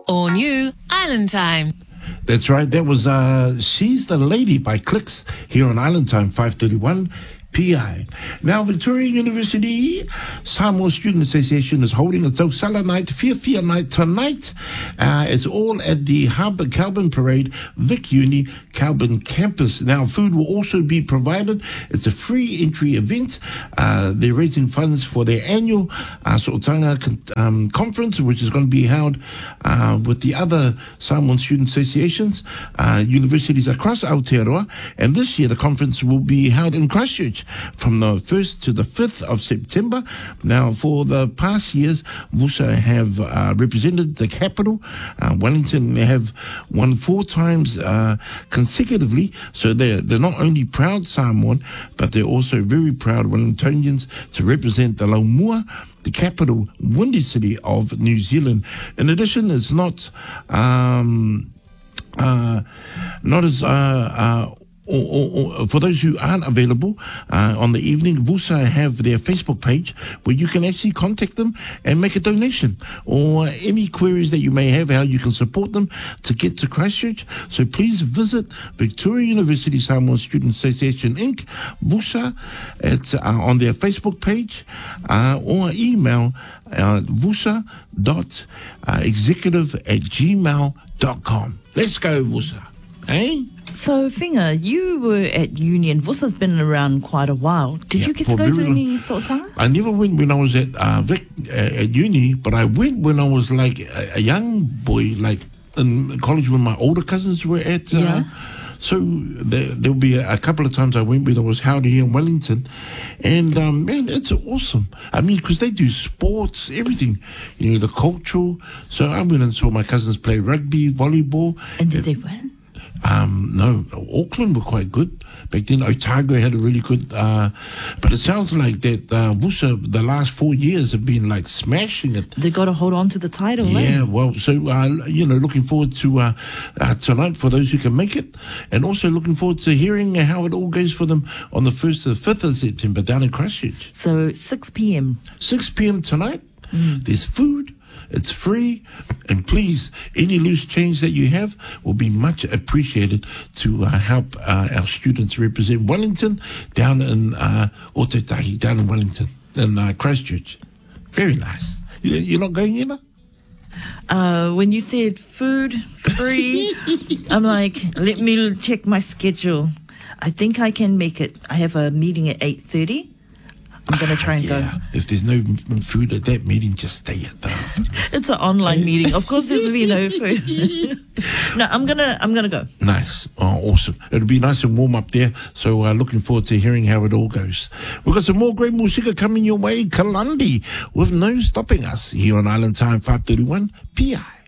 All new Island Time. That's right. That was She's the Lady by Clicks here on Island Time, 5:31 PI. Now, Victoria University Samoa Student Association is holding a Tausala Night, Fia Night tonight. It's all at the Harbour Calvin Parade, Vic Uni, Calvin campus. Now, food will also be provided. It's a free entry event. They're raising funds for their annual So'otanga conference, which is going to be held with the other Samoan student associations, universities across Aotearoa. And this year, the conference will be held in Christchurch from the 1st to the 5th of September. Now, for the past years, VUSA have represented the capital. Wellington have won 4 times consecutively, so they're not only proud Samoan, but they're also very proud Wellingtonians to represent the Laumua, the capital, windy city of New Zealand. In addition, it's not as or for those who aren't available on the evening, VUSA have their Facebook page where you can actually contact them and make a donation, or any queries that you may have, how you can support them to get to Christchurch. So please visit Victoria University Samoa Student Association Inc., VUSA, it's on their Facebook page, or email vusa.executive@gmail.com. Let's go, VUSA. Eh? So, Whinga, you were at uni, and VUSA's been around quite a while. Did you get to go to any So'otanga? I never went when I was at Vic at uni, but I went when I was like a young boy, like in college when my older cousins were at. So there'll be a couple of times I went where there was held here in Wellington, and man, it's awesome. I mean, because they do sports, everything, you know, the cultural. So I went and saw my cousins play rugby, volleyball. And did they win? No, Auckland were quite good back then. Otago had a really good, but it sounds like that VUSA the last 4 years have been like smashing it. They got to hold on to the title. Yeah, well, so you know, looking forward to tonight for those who can make it, and also looking forward to hearing how it all goes for them on the 1st to the 5th of September down in Christchurch. So 6 p.m. 6 p.m. tonight. There's food. It's free, and please, any loose change that you have will be much appreciated to help our students represent Wellington down in Otetahi, down in Wellington, in Christchurch. Very nice. You're not going in? When you said food free, I'm like, let me check my schedule. I think I can make it. I have a meeting at 8:30. I'm going to try and go. If there's no food at that meeting, just stay at the office. It's an online meeting. Of course, there's be no food. No, I'm gonna go. Nice. Oh, awesome. It'll be nice and warm up there. So looking forward to hearing how it all goes. We've got some more great musika coming your way. Kalandi with No Stopping Us here on Island Time 5:31 PI.